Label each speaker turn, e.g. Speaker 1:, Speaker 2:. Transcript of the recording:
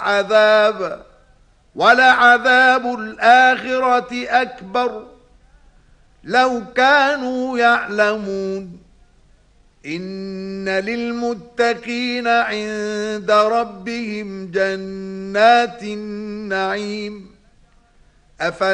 Speaker 1: عذاب ولعذاب الآخرة أكبر لو كانوا يعلمون إن للمتقين عند ربهم جنات النعيم